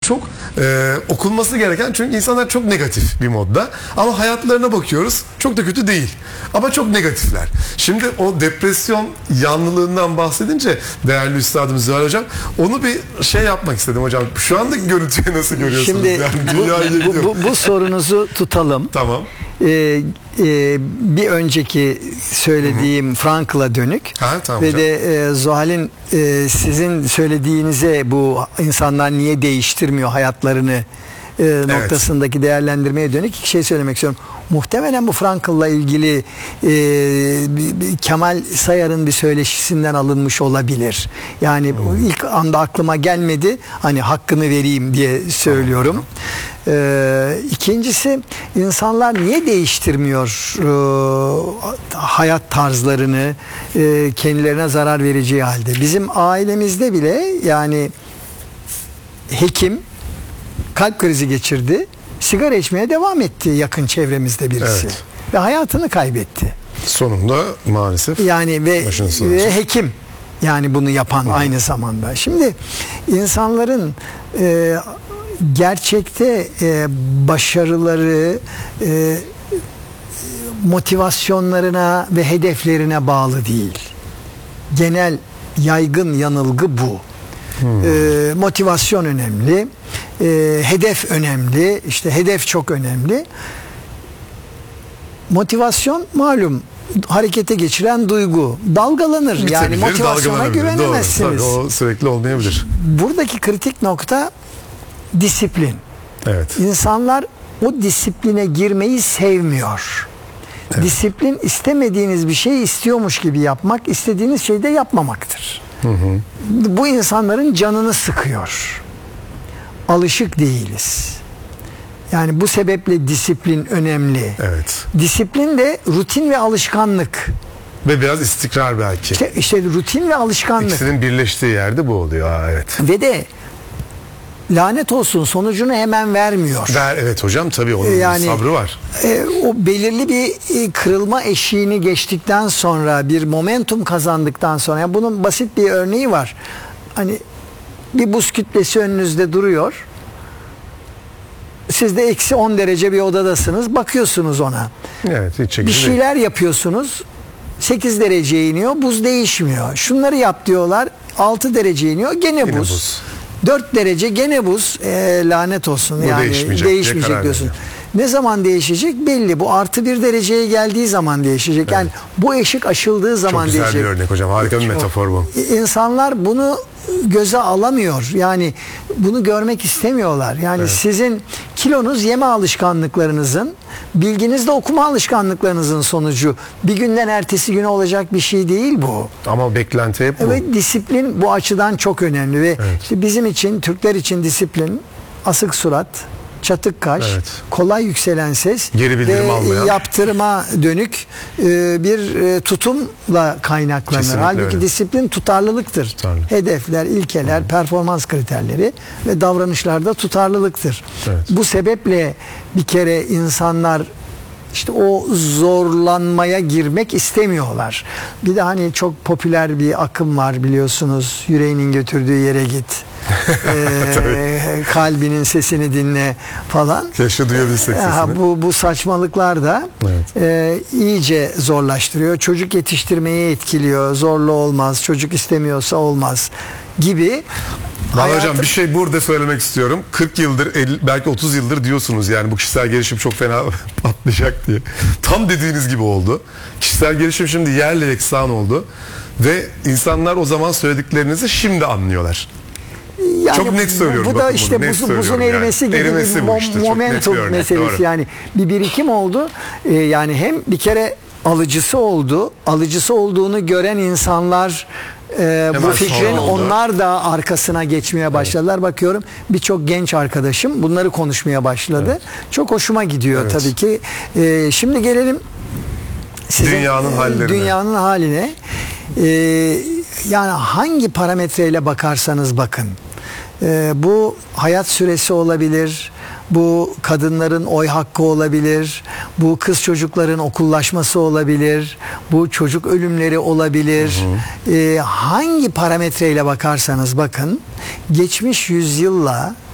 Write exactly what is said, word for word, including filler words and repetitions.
çok e, okunması gereken, çünkü insanlar çok negatif bir modda ama hayatlarına bakıyoruz çok da kötü değil ama çok negatifler. Şimdi o depresyon yanlılığından bahsedince değerli üstadım Zuhal Hocam, onu bir şey yapmak istedim hocam. Şu andaki görüntüyü nasıl görüyorsunuz? Şimdi yani bu, bu, bu, bu sorunuzu tutalım. Tamam. Ee, e, bir önceki söylediğim Frankl'a dönük ha, tamam ve hocam. de e, Zuhal'in e, sizin söylediğinize, bu insanlar niye değiştirmiyor hayatlarını e, noktasındaki evet. değerlendirmeye dönük iki şey söylemek istiyorum. Muhtemelen bu Frankl'la ilgili e, Kemal Sayar'ın bir söyleşisinden alınmış olabilir. Yani hmm. ilk anda aklıma gelmedi. Hani hakkını vereyim diye söylüyorum. Hmm. Ee, ikincisi, insanlar niye değiştirmiyor e, hayat tarzlarını e, kendilerine zarar vereceği halde? Bizim ailemizde bile, yani hekim kalp krizi geçirdi, sigara içmeye devam etti yakın çevremizde birisi. Evet. Ve hayatını kaybetti. Sonunda maalesef. Yani ve, ve hekim, yani bunu yapan Hı. aynı zamanda. Şimdi insanların e, gerçekte e, başarıları e, motivasyonlarına ve hedeflerine bağlı değil. Genel yaygın yanılgı bu. Hmm. E, motivasyon önemli, e, hedef önemli, işte hedef çok önemli. Motivasyon malum harekete geçiren duygu, dalgalanır. Bir yani motivasyona güvenemezsiniz. Doğru, tabii, o sürekli olmayabilir. Buradaki kritik nokta disiplin. Evet. İnsanlar o disipline girmeyi sevmiyor. Evet. Disiplin, istemediğiniz bir şeyi istiyormuş gibi yapmak, istediğiniz şeyi de yapmamaktır. Hı hı. Bu insanların canını sıkıyor. Alışık değiliz. Yani bu sebeple disiplin önemli. Evet. Disiplin de rutin ve alışkanlık. Ve biraz istikrar belki. İşte, işte rutin ve alışkanlık. İkisinin birleştiği yerde bu oluyor. Ha, evet. Ve de lanet olsun sonucunu hemen vermiyor. Ver, evet hocam, tabii onun yani, sabrı var. E, o belirli bir e, kırılma eşiğini geçtikten sonra, bir momentum kazandıktan sonra, yani bunun basit bir örneği var. Hani bir buz kütlesi önünüzde duruyor. Siz de eksi on derece bir odadasınız. Bakıyorsunuz ona. Evet, hiç bir şeyler değil. Yapıyorsunuz. sekiz dereceye iniyor. Buz değişmiyor. Şunları yap diyorlar. altı dereceye iniyor. Gene, gene buz. buz. dört derece gene buz. E, lanet olsun. Bu yani değişmeyecek, değişmeyecek diyorsun. Veriyor. Ne zaman değişecek? Belli. Bu artı bir dereceye geldiği zaman değişecek. Evet. Yani bu eşik aşıldığı zaman değişecek. Çok güzel değişecek. bir örnek hocam. Harika bir Çok. metafor bu. İnsanlar bunu göze alamıyor. Yani bunu görmek istemiyorlar. Yani evet. sizin kilonuz yeme alışkanlıklarınızın, bilginiz de okuma alışkanlıklarınızın sonucu. Bir günden ertesi güne olacak bir şey değil bu. Ama beklenti hep bu. Evet, disiplin bu açıdan çok önemli ve evet. işte bizim için, Türkler için disiplin, asık surat, çatık kaş, evet. kolay yükselen ses ve yaptırıma dönük e, bir e, tutumla kaynaklanır. Kesinlikle Halbuki öyle. Disiplin tutarlılıktır. Tutarlı. Hedefler, ilkeler, Hı. performans kriterleri ve davranışlarda tutarlılıktır. Evet. Bu sebeple bir kere insanlar İşte o zorlanmaya girmek istemiyorlar. Bir de hani çok popüler bir akım var biliyorsunuz. Yüreğinin götürdüğü yere git. ee, kalbinin sesini dinle falan. Keşke duyabilsek sesini. Bu, bu saçmalıklar da evet. e, iyice zorlaştırıyor. Çocuk yetiştirmeyi etkiliyor. Zorlu olmaz. Çocuk istemiyorsa olmaz gibi. Hayatı... Hocam bir şey burada söylemek istiyorum. kırk yıldır, elli, belki otuz yıldır diyorsunuz yani bu kişisel gelişim çok fena patlayacak diye. Tam dediğiniz gibi oldu. Kişisel gelişim şimdi yerle yeksan oldu. Ve insanlar o zaman söylediklerinizi şimdi anlıyorlar. Yani çok net söylüyorum. Bu da işte buz, buzun erimesi yani. gibi erimesi bir mo işte, momentum meselesi. Doğru. Yani bir birikim oldu. Ee, yani hem bir kere alıcısı oldu. Alıcısı olduğunu gören insanlar Ee, bu fikrin onlar da arkasına geçmeye başladılar. Evet. Bakıyorum birçok genç arkadaşım bunları konuşmaya başladı. Evet. Çok hoşuma gidiyor evet. tabii ki. Ee, şimdi gelelim size, dünyanın hallerine. Dünyanın haline. Ee, yani hangi parametreyle bakarsanız bakın. Ee, bu hayat süresi olabilir. Bu kadınların oy hakkı olabilir. Bu kız çocukların okullaşması olabilir. Bu çocuk ölümleri olabilir. Hı hı. Ee, hangi parametreyle bakarsanız bakın, geçmiş yüzyılla